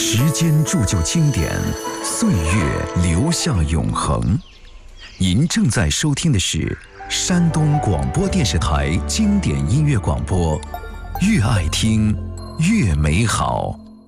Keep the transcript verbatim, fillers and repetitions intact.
时间铸就经典，岁月留下永恒。您正在收听的是山东广播电视台经典音乐广播，越爱听越美好。